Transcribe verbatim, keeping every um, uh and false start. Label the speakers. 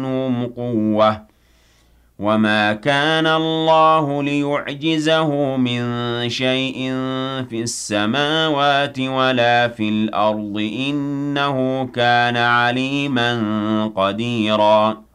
Speaker 1: منهم قوة وما كان الله ليعجزه من شيء في السماوات ولا في الأرض إنه كان عليما قديرا